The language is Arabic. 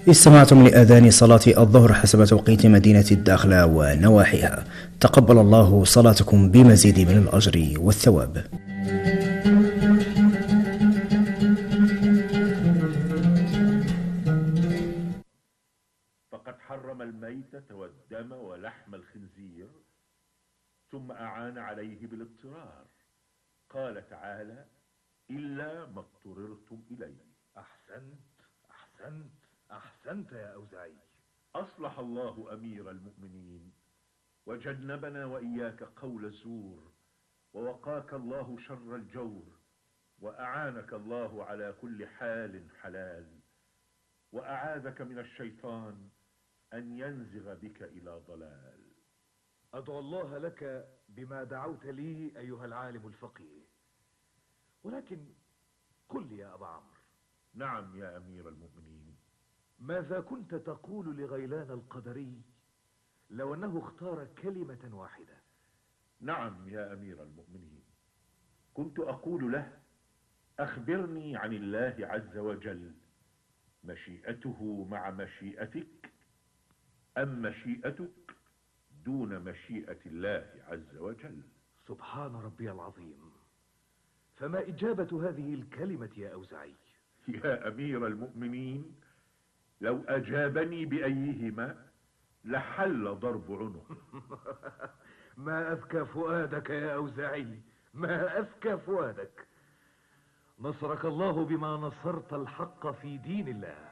استمعتم لأذان صلاة الظهر حسب توقيت مدينة الداخلة ونواحيها. تقبل الله صلاتكم بمزيد من الأجر والثواب. فقد حرم الميتة والدم ولحم الخنزير، ثم أعان عليه بالاضطرار. قال تعالى: إلا ما اضطررتم إليه. أحسنت يا أوزاعي. أصلح الله أمير المؤمنين، وجنبنا وإياك قول الزور، ووقاك الله شر الجور، وأعانك الله على كل حال حلال، وأعاذك من الشيطان أن ينزغ بك إلى ضلال. أدعو الله لك بما دعوت لي أيها العالم الفقيه، ولكن قل لي يا أبا عمرو. نعم يا أمير المؤمنين. ماذا كنت تقول لغيلان القدري لو أنه اختار كلمة واحدة؟ نعم يا أمير المؤمنين، كنت أقول له: أخبرني عن الله عز وجل، مشيئته مع مشيئتك أم مشيئتك دون مشيئة الله عز وجل؟ سبحان ربي العظيم. فما إجابة هذه الكلمة يا أوزاعي؟ يا أمير المؤمنين، لو أجابني بأيهما لحل ضرب عنق. ما أذكى فؤادك يا أوزاعي، ما أذكى فؤادك. نصرك الله بما نصرت الحق في دين الله.